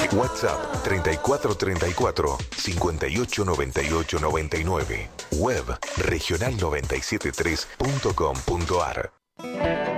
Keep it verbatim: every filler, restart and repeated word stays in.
WhatsApp treinta y cuatro treinta y cuatro, cincuenta y ocho noventa y ocho noventa y nueve. Web regional noventa y siete punto tres punto com punto ar.